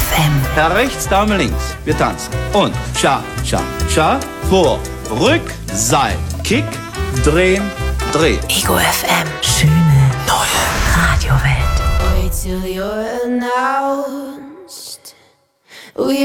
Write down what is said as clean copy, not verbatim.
FM. Herr rechts, Dame links. Wir tanzen. Und Cha, Cha, Cha. Vor, Rück, Seil. Kick, drehen, drehen. Ego FM. Schöne neue Radiowelt. Wait till you're announced.